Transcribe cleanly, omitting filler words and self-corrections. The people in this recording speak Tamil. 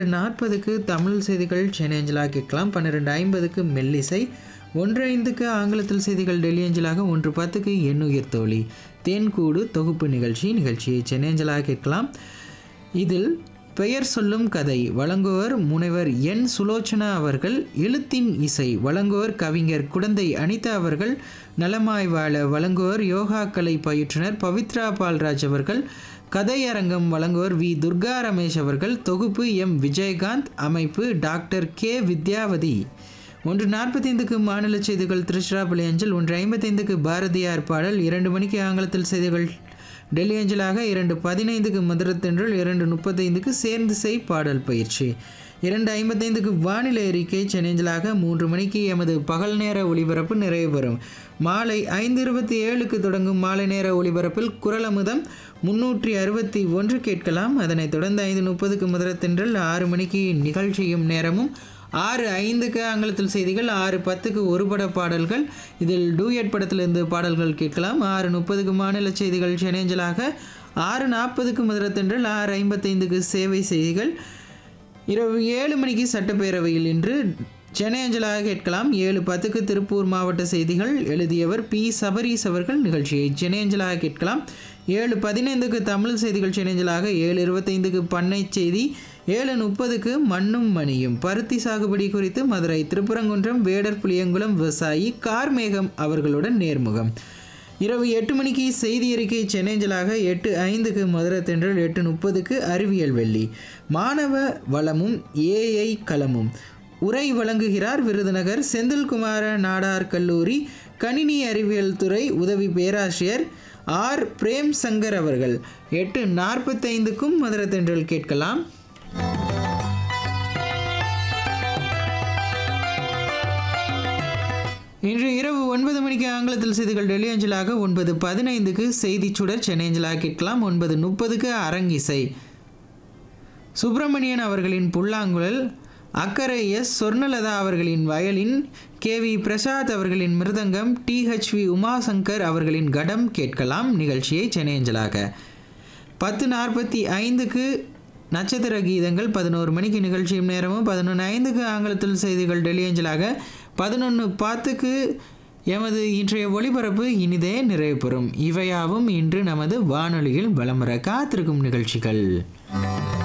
40க்கு தமிழ் செய்திகள் சென்னை அஞ்சலா கேட்கலாம். 12:50க்கு மெல்லிசை, 1:05க்கு ஆங்கிலத்தில் செய்திகள் டெல்லி அஞ்சலாக, 1:10க்கு எண்ணுயிர் தோழி தேன்கூடு தொகுப்பு நிகழ்ச்சியை சென்னை அஞ்சலா கேட்கலாம். இதில் பெயர் சொல்லும் கதை வழங்குவர் முனைவர் என் சுலோச்சனா அவர்கள். எழுத்தின் இசை வழங்குவர் கவிஞர் குடந்தை அனிதா அவர்கள். நலமாய் வாழ வழங்குவர் யோகா கலை பயிற்றுனர் பவித்ரா பால்ராஜ் அவர்கள். கதையரங்கம் வழங்குவர் வி துர்கா ரமேஷ் அவர்கள். தொகுப்பு எம் விஜயகாந்த். அமைப்பு டாக்டர் கே வித்யாவதி. 1:45க்கு மாநில செய்திகள் திருச்சிராப்பள்ளி அஞ்சல், 1:55க்கு பாரதியார் பாடல், 2 மணிக்கு ஆங்கிலத்தில் செய்திகள் டெல்லி அஞ்சலாக, 2:15க்கு மதுரத்தென்றல், 2:35க்கு சேர்ந்து செய் பாடல் பயிற்சி, 2:55க்கு வானிலை அறிக்கை சென்னை அஞ்சலாக, 3 மணிக்கு எமது பகல் நேர ஒளிபரப்பு நிறைவு பெறும். மாலை 5:27க்கு தொடங்கும் மாலை நேர ஒளிபரப்பில் குரலமுதம் 361 கேட்கலாம். அதனைத் தொடர்ந்து 5:30க்கு மதுரத்தென்றல், 6 மணிக்கு நிகழ்ச்சியும் நேரமும், 6:05க்கு ஆங்கிலத்தில் செய்திகள், 6:10க்கு ஒரு பட பாடல்கள், இதில் டூயட் படத்திலிருந்து பாடல்கள் கேட்கலாம். 6:30க்கு மாநில செய்திகள் சென்னை அஞ்சலாக, 6:40க்கு மதுரத்தென்றல், 6:55க்கு சேவை செய்திகள், இரவு 7 மணிக்கு சட்டப்பேரவையில் இன்று சென்னை அஞ்சலாக கேட்கலாம். 7:10க்கு திருப்பூர் மாவட்ட செய்திகள், எழுதியவர் பி சபரீஸ் அவர்கள். நிகழ்ச்சியை சென்னை அஞ்சலாக கேட்கலாம். 7:15க்கு தமிழ் செய்திகள் சென்னை அஞ்சலாக, 7:25க்கு பண்ணை செய்தி, 7:30க்கு மண்ணும் மணியும் பருத்தி சாகுபடி குறித்து மதுரை திருப்பரங்குன்றம் வேடர் புளியங்குளம் விவசாயி கார்மேகம் அவர்களுடன் நேர்முகம். இரவு 8 மணிக்கு செய்தி அறிக்கை சென்னை அஞ்சலாக, 8:05க்கு மதுரத்தென்றல், 8:30க்கு அறிவியல் வெள்ளி, மாணவ வளமும் ஏஐ களமும். உரை வழங்குகிறார் விருதுநகர் செந்தில்குமார நாடார் கல்லூரி கணினி அறிவியல் துறை உதவி பேராசிரியர் ஆர் பிரேம் சங்கர் அவர்கள். 8:45க்கும் மதுரத்தென்றல் கேட்கலாம். இன்று இரவு 9 மணிக்கு ஆங்கிலத்தில் செய்திகள் டெல்லி அஞ்சலாக, 9:15க்கு செய்தி சுடர் சென்னை அஞ்சலாக கேட்கலாம். 9:30க்கு அரங்கிசை சுப்பிரமணியன் அவர்களின் புல்லாங்குழல், அக்கரை எஸ் சொர்ணலதா அவர்களின் வயலின், கே.வி. பிரசாத் அவர்களின் மிருதங்கம், டி.ஹெச்.வி. உமாசங்கர் அவர்களின் கடம் கேட்கலாம். நிகழ்ச்சியை சென்னை அஞ்சலாக. 10:45க்கு நட்சத்திர கீதங்கள், 11 மணிக்கு நிகழ்ச்சியும் நேரமும், 11:05க்கு ஆங்கிலத்தில் செய்திகள் டெல்லி அஞ்சலாக, 11:10க்கு எமது இன்றைய ஒளிபரப்பு இனிதே நிறைவு பெறும். இவையாவும் இன்று நமது வானொலியில் வலம் வர காத்திருக்கும் நிகழ்ச்சிகள்.